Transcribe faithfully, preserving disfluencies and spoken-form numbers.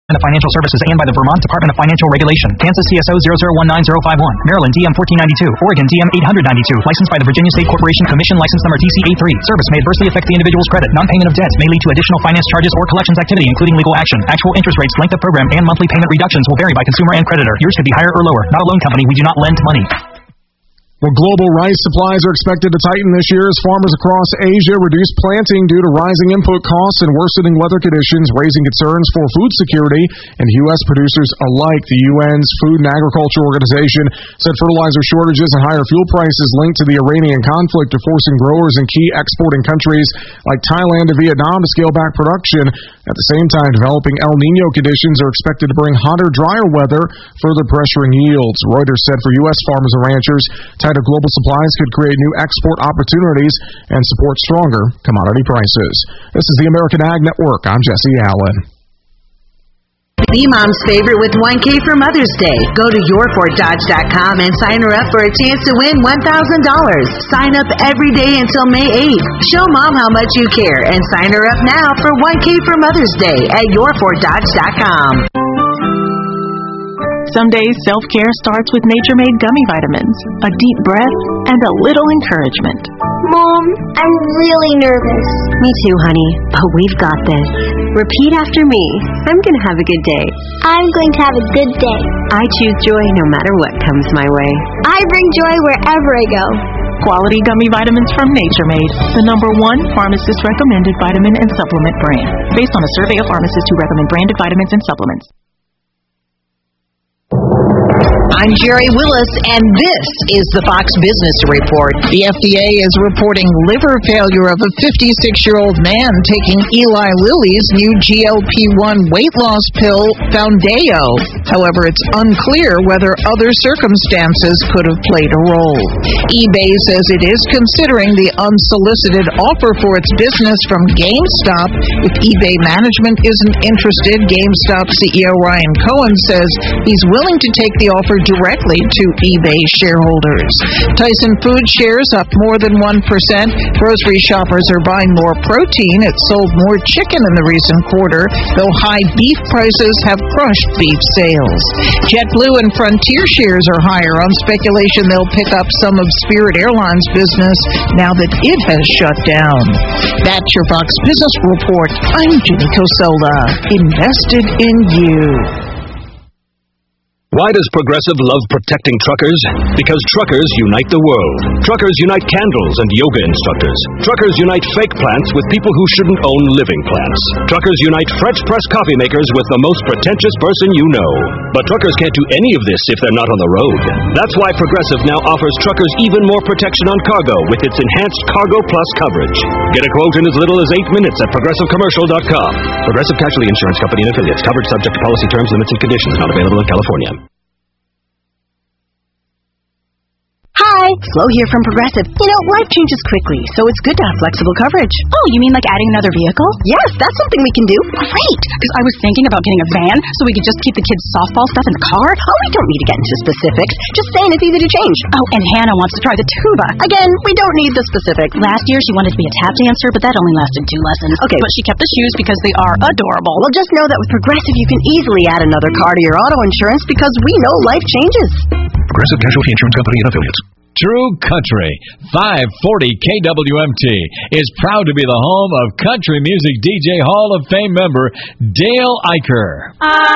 The Financial Services and by the Vermont Department of Financial Regulation. Kansas C S O zero zero one nine zero five one. Maryland D M fourteen ninety-two. Oregon D M eight ninety-two. Licensed by the Virginia State Corporation Commission. License number T C A three. Service may adversely affect the individual's credit. Non-payment of debts may lead to additional finance charges or collections activity, including legal action. Actual interest rates, length of program, and monthly payment reductions will vary by consumer and creditor. Yours could be higher or lower. Not a loan company. We do not lend money. Well, global rice supplies are expected to tighten this year as farmers across Asia reduce planting due to rising input costs and worsening weather conditions, raising concerns for food security and U S producers alike. The U N's Food and Agriculture Organization said fertilizer shortages and higher fuel prices linked to the Iranian conflict are forcing growers in key exporting countries like Thailand and Vietnam to scale back production. At the same time, developing El Nino conditions are expected to bring hotter, drier weather, further pressuring yields. Reuters said for U S farmers and ranchers, tighter global supplies could create new export opportunities and support stronger commodity prices. This is the American Ag Network. I'm Jesse Allen. Be Mom's favorite with one K for Mother's Day. Go to your ford dodge dot com and sign her up for a chance to win one thousand dollars. Sign up every day until May eighth. Show Mom how much you care and sign her up now for one K for Mother's Day at your ford dodge dot com. Some days, self-care starts with Nature-Made gummy vitamins, a deep breath, and a little encouragement. Mom, I'm really nervous. Me too, honey, but we've got this. Repeat after me. I'm going to have a good day. I'm going to have a good day. I choose joy no matter what comes my way. I bring joy wherever I go. Quality gummy vitamins from Nature-Made, the number one pharmacist-recommended vitamin and supplement brand, based on a survey of pharmacists who recommend branded vitamins and supplements. I'm Jerry Willis, and this is the Fox Business Report. The F D A is reporting liver failure of a fifty-six-year-old man taking Eli Lilly's new G L P one weight loss pill, Foundayo. However, it's unclear whether other circumstances could have played a role. eBay says it is considering the unsolicited offer for its business from GameStop. If eBay management isn't interested, GameStop C E O Ryan Cohen says he's willing to take the offer directly to eBay shareholders. Tyson Foods shares up more than one percent. Grocery shoppers are buying more protein. It sold more chicken in the recent quarter, though high beef prices have crushed beef sales. JetBlue and Frontier shares are higher on speculation they'll pick up some of Spirit Airlines' business now that it has shut down. That's your Fox Business Report. I'm Ginny Cosola. Invested in you. Why does Progressive love protecting truckers? Because truckers unite the world. Truckers unite candles and yoga instructors. Truckers unite fake plants with people who shouldn't own living plants. Truckers unite French press coffee makers with the most pretentious person you know. But truckers can't do any of this if they're not on the road. That's why Progressive now offers truckers even more protection on cargo with its enhanced Cargo Plus coverage. Get a quote in as little as eight minutes at progressive commercial dot com. Progressive Casualty Insurance Company and Affiliates. Coverage subject to policy terms, limits, and conditions. Not available in California. Hi, Flo here from Progressive. You know, life changes quickly, so it's good to have flexible coverage. Oh, you mean like adding another vehicle? Yes, that's something we can do. Great, because I was thinking about getting a van so we could just keep the kids' softball stuff in the car. Oh, we don't need to get into specifics. Just saying it's easy to change. Oh, and Hannah wants to try the tuba. Again, we don't need the specifics. Last year she wanted to be a tap dancer, but that only lasted two lessons. Okay. But she kept the shoes because they are adorable. Well, just know that with Progressive you can easily add another car to your auto insurance because we know life changes. Progressive Casualty Insurance Company and Affiliates. True Country, five forty K W M T, is proud to be the home of country music D J Hall of Fame member Dale Eicher. Uh